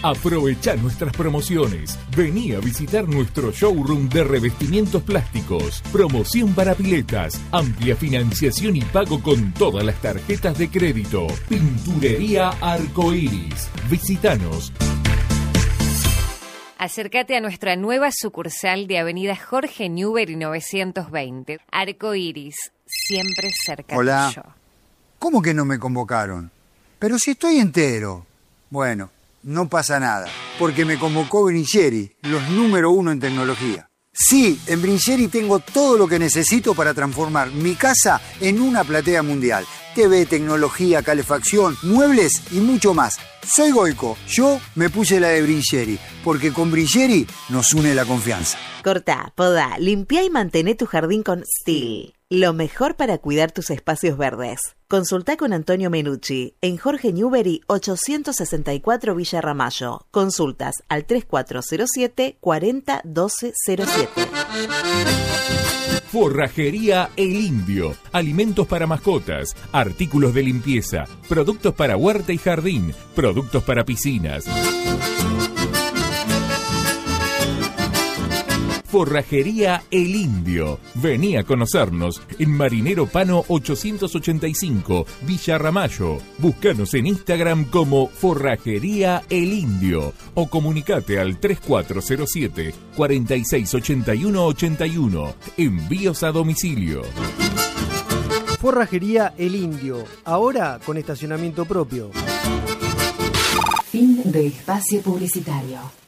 Aprovecha nuestras promociones. Vení a visitar nuestro showroom de revestimientos plásticos. Promoción para piletas. Amplia financiación y pago con todas las tarjetas de crédito. Pinturería Arcoiris. Visítanos. Acércate a nuestra nueva sucursal de Avenida Jorge Newbery 920. Arcoiris, siempre cerca Hola. tuyo. ¿Cómo que no me convocaron? Pero si estoy entero. Bueno, no pasa nada, porque me convocó Brincheri, los número 1 en tecnología. Sí, en Brincheri tengo todo lo que necesito para transformar mi casa en una platea mundial. TV, tecnología, calefacción, muebles y mucho más. Soy Goico, yo me puse la de Brincheri, porque con Brincheri nos une la confianza. Cortá, podá, limpiá y mantené tu jardín con Stihl. Lo mejor para cuidar tus espacios verdes. Consultá con Antonio Menucci en Jorge Newbery 864 Villa Ramallo. Consultas al 3407 40 12 07. Forrajería El Indio. Alimentos para mascotas, artículos de limpieza, productos para huerta y jardín, productos para piscinas. Forrajería El Indio. Vení a conocernos en Marinero Pano 885, Villa Ramallo. Búscanos en Instagram como Forrajería El Indio o comunicate al 3407 4681 81. Envíos a domicilio. Forrajería El Indio, ahora con estacionamiento propio. Fin de espacio publicitario.